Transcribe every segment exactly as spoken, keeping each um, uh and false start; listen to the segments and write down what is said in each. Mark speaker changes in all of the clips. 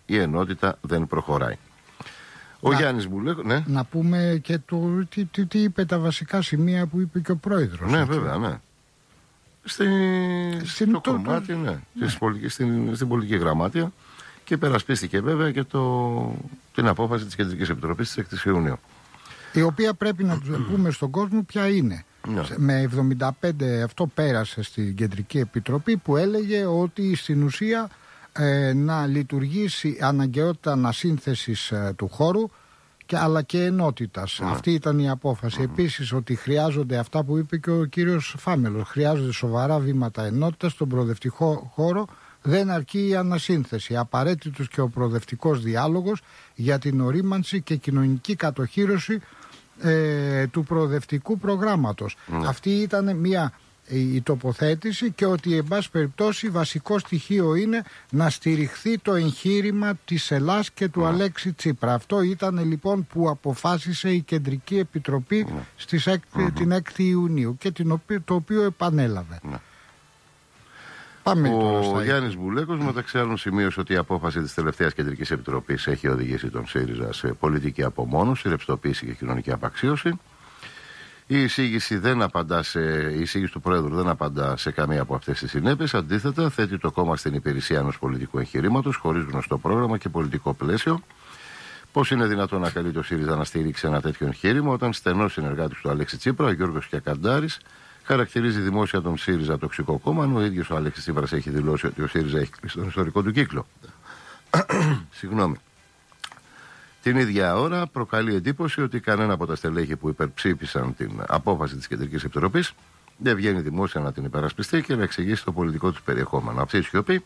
Speaker 1: η ενότητα δεν προχωράει. Ο να, Γιάννης Μπουλέκος, ναι.
Speaker 2: Να πούμε και το, τι, τι, τι είπε τα βασικά σημεία που είπε και ο πρόεδρος.
Speaker 1: Ναι,
Speaker 2: έτσι.
Speaker 1: βέβαια, ναι. Στη, στην, στο το, κομμάτι, το, ναι, ναι. Της πολιτική, στην, στην πολιτική γραμμάτια και υπερασπίστηκε βέβαια και το, την απόφαση της Κεντρικής Επιτροπής της έκτη Ιουνίου.
Speaker 2: Η οποία πρέπει να τους πούμε στον κόσμο ποια είναι. Ναι. Με εβδομήντα πέντε αυτό πέρασε στην Κεντρική Επιτροπή που έλεγε ότι στην ουσία ε, να λειτουργήσει αναγκαιότητα ανασύνθεσης ε, του χώρου και, αλλά και ενότητας. Ναι. Αυτή ήταν η απόφαση. Mm-hmm. Επίσης ότι χρειάζονται αυτά που είπε και ο κύριος Φάμελος. Χρειάζονται σοβαρά βήματα ενότητας στον προοδευτικό χώρο. Δεν αρκεί η ανασύνθεση. Απαραίτητος και ο προοδευτικός διάλογος για την ορίμανση και κοινωνική κατοχύρωση ε, του προοδευτικού προγράμματος. Mm. Αυτή ήταν μια η τοποθέτηση και ότι εν πάση περιπτώσει βασικό στοιχείο είναι να στηριχθεί το εγχείρημα της Ελλάς και του mm. Αλέξη Τσίπρα. Αυτό ήταν λοιπόν που αποφάσισε η Κεντρική Επιτροπή mm. στις έκ, mm-hmm. την έκτη Ιουνίου και την οποίο, το οποίο επανέλαβε. Mm. Πάμε
Speaker 1: ο Γιάννης Μπουλέκος μεταξύ άλλων σημείωσε ότι η απόφαση της τελευταίας Κεντρικής Επιτροπής έχει οδηγήσει τον ΣΥΡΙΖΑ σε πολιτική απομόνωση, ρευστοποίηση και κοινωνική απαξίωση. Η εισήγηση, δεν απαντά σε, η εισήγηση του Πρόεδρου δεν απαντά σε καμία από αυτές τις συνέπειες. Αντίθετα, θέτει το κόμμα στην υπηρεσία ενός πολιτικού εγχειρήματος, χωρίς γνωστό πρόγραμμα και πολιτικό πλαίσιο. Πώς είναι δυνατόν να καλεί το ΣΥΡΙΖΑ να στηρίξει ένα τέτοιο εγχείρημα, όταν στενός συνεργάτης του Αλέξη Τσίπρα, ο Γιώργος Κιακαντάρης, χαρακτηρίζει δημόσια τον ΣΥΡΙΖΑ τοξικό κόμμα, ενώ ο ίδιος ο Αλέξης Τσίπρας έχει δηλώσει ότι ο ΣΥΡΙΖΑ έχει κλείσει τον ιστορικό του κύκλο. Συγγνώμη. Την ίδια ώρα προκαλεί εντύπωση ότι κανένα από τα στελέχη που υπερψήφισαν την απόφαση της Κεντρικής Επιτροπής δεν βγαίνει δημόσια να την υπερασπιστεί και να εξηγήσει το πολιτικό του περιεχόμενο. Αυτή η σιωπή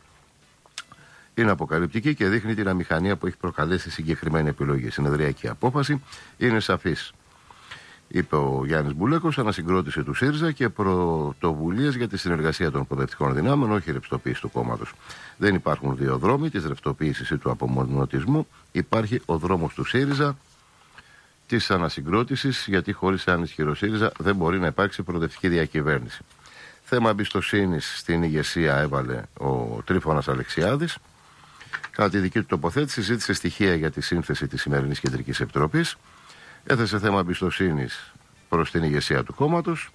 Speaker 1: είναι αποκαλυπτική και δείχνει την αμηχανία που έχει προκαλέσει συγκεκριμένη επιλογή. Η συνεδριακή απόφαση είναι σαφής, είπε ο Γιάννης Μπουλέκος, ανασυγκρότηση του ΣΥΡΙΖΑ και πρωτοβουλίες για τη συνεργασία των προοδευτικών δυνάμεων, όχι ρευστοποίηση του κόμματος. Δεν υπάρχουν δύο δρόμοι, της ρευστοποίησης ή του απομονωτισμού. Υπάρχει ο δρόμος του ΣΥΡΙΖΑ, της ανασυγκρότησης, γιατί χωρίς έναν ισχυρό ΣΥΡΙΖΑ δεν μπορεί να υπάρξει προοδευτική διακυβέρνηση. Θέμα εμπιστοσύνης στην ηγεσία έβαλε ο Τρίφωνας Αλεξιάδης. Κατά τη δική του τοποθέτηση, ζήτησε στοιχεία για τη σύνθεση της σημερινής Κεντρικής Επιτροπής. Έθεσε θέμα εμπιστοσύνης προς την ηγεσία του κόμματος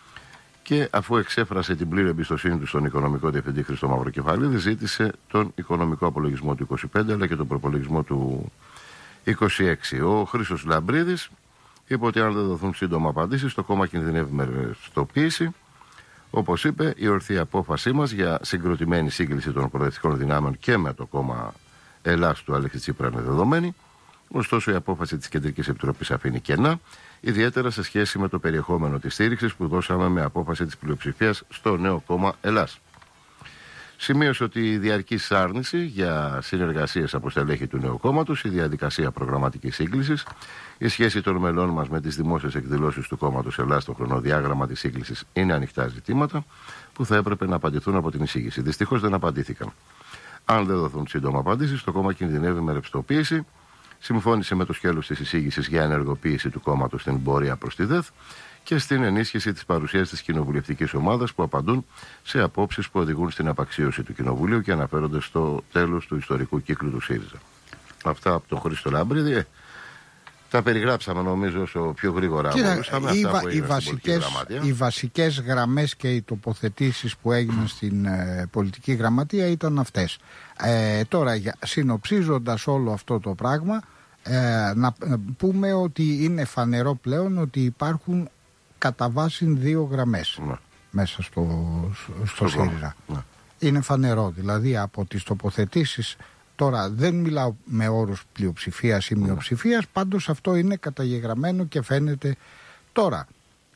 Speaker 1: και αφού εξέφρασε την πλήρη εμπιστοσύνη του στον οικονομικό διευθυντή Χρήστο Μαυροκεφαλίδη, ζήτησε τον οικονομικό απολογισμό του είκοσι πέντε αλλά και τον προπολογισμό του είκοσι έξι. Ο Χρήστος Λαμπρίδης είπε ότι αν δεν δοθούν σύντομα απαντήσεις, το κόμμα κινδυνεύει με ρευστοποίηση. Όπως είπε, η ορθή απόφασή μας για συγκροτημένη σύγκληση των προοδευτικών δυνάμεων και με το κόμμα Ελλάς του Αλέξη Τσίπρα είναι δεδομένη. Ωστόσο, η απόφαση της Κεντρικής Επιτροπής αφήνει κενά, ιδιαίτερα σε σχέση με το περιεχόμενο της στήριξης που δώσαμε με απόφαση της πλειοψηφίας στο νέο κόμμα Ελλάς. Σημείωσε ότι η διαρκής άρνηση για συνεργασίες από στελέχη του νέου κόμματος, η διαδικασία προγραμματικής σύγκλησης, η σχέση των μελών μας με τις δημόσιες εκδηλώσεις του κόμματος Ελλάς στο χρονοδιάγραμμα της σύγκλησης είναι ανοιχτά ζητήματα που θα έπρεπε να απαντηθούν από την εισήγηση. Δυστυχώς δεν απαντήθηκαν. Αν δεν δοθούν σύντομα απαντήσεις, το κόμμα κινδυνεύει με ρευστοποίηση. Συμφώνησε με το σκέλος της εισήγησης για ενεργοποίηση του κόμματος στην πορεία προς τη ΔΕΘ και στην ενίσχυση της παρουσίας της κοινοβουλευτικής ομάδας που απαντούν σε απόψεις που οδηγούν στην απαξίωση του Κοινοβουλίου και αναφέρονται στο τέλος του ιστορικού κύκλου του ΣΥΡΙΖΑ. Αυτά από τον Χρήστο Λαμπρίδη. Ε, τα περιγράψαμε νομίζω όσο πιο γρήγορα μπορούσαμε.
Speaker 2: Οι, βα, οι, βασικές, οι βασικές γραμμές και οι τοποθετήσεις που έγιναν στην ε, πολιτική γραμματεία ήταν αυτές. Ε, τώρα, για, συνοψίζοντας όλο αυτό το πράγμα, ε, να πούμε ότι είναι φανερό πλέον ότι υπάρχουν κατά βάση δύο γραμμές ναι. μέσα στο, στο, στο ΣΥΡΙΖΑ. Ναι. Είναι φανερό, δηλαδή από τις τοποθετήσεις. Τώρα δεν μιλάω με όρους πλειοψηφίας ή μειοψηφίας, mm. πάντως αυτό είναι καταγεγραμμένο και φαίνεται τώρα.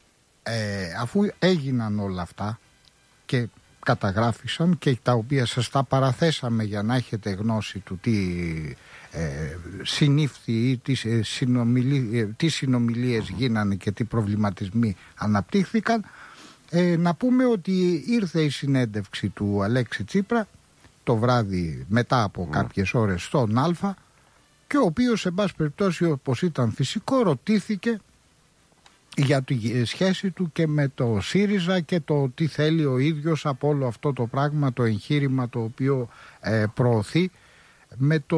Speaker 2: Ε, αφού έγιναν όλα αυτά και καταγράφησαν και τα οποία σας τα παραθέσαμε για να έχετε γνώση του τι ε, συνήφθη ή τι, ε, συνομιλί, ε, τι συνομιλίες mm. γίνανε και τι προβληματισμοί αναπτύχθηκαν, ε, να πούμε ότι ήρθε η συνέντευξη του Αλέξη Τσίπρα το βράδυ μετά από mm. κάποιες ώρες στον Α και ο οποίος σε πάση περιπτώσει, όπως ήταν φυσικό, ρωτήθηκε για τη σχέση του και με το ΣΥΡΙΖΑ και το τι θέλει ο ίδιος από όλο αυτό το πράγμα, το εγχείρημα το οποίο ε, προωθεί με το